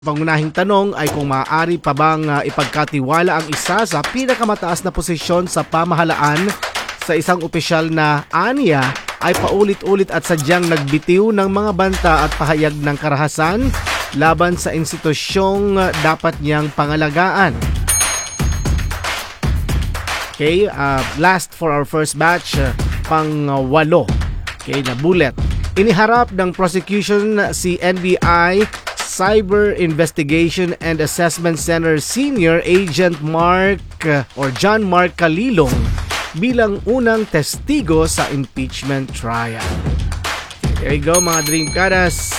Pangunahing tanong ay kung maaari pa bang ipagkatiwala ang isa sa pinakamataas na posisyon sa pamahalaan sa isang opisyal na aniya ay paulit-ulit at sadyang nagbitiw ng mga banta at pahayag ng karahasan laban sa institusyong dapat niyang pangalagaan. Okay, last for our first batch, pang-walo. Okay, na bullet. Iniharap ng prosecution si NBI Cyber Investigation and Assessment Center Senior Agent John Mark Calilong bilang unang testigo sa impeachment trial. There you go mga Dreamcadas.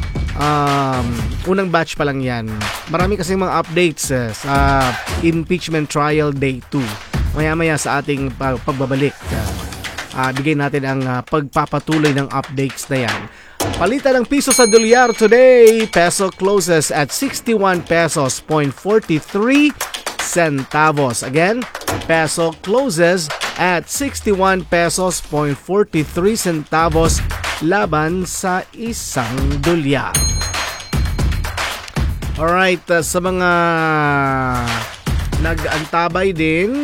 Unang batch pa lang yan. Marami kasi mga updates sa impeachment trial day 2. Maya-maya sa ating pagbabalik. Bigay natin ang pagpapatuloy ng updates na yan. Palitan ng piso sa dolyar today. Peso closes at 61 pesos 43 centavos. Again, peso closes at 61 pesos 43 centavos laban sa isang dolyar. Alright, sa nag-antabay din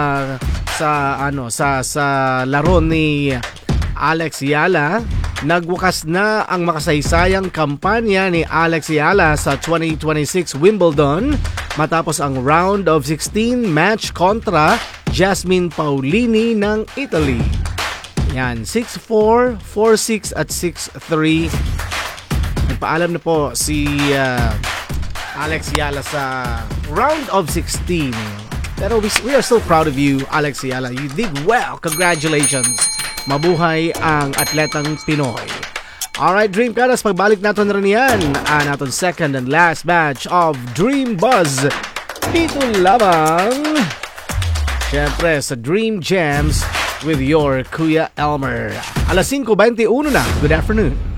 sa laro ni Alex Yala, nagwakas na ang makasaysayang kampanya ni Alex Yala sa 2026 Wimbledon matapos ang round of 16 match kontra Jasmine Paolini ng Italy. Yan, 6-4, 4-6 at 6-3. Nagpaalam na po si Alex Yala sa round of 16. Pero we are so proud of you, Alex Yala. You did well. Congratulations. Mabuhay ang atletang Pinoy. Alright, Dreamcadas, pagbalik natin rin yan natin second and last batch of Dream Buzz. Dito lamang, syempre, sa Dream Gems with your Kuya Elmer. Alas 5:21 na. Good afternoon.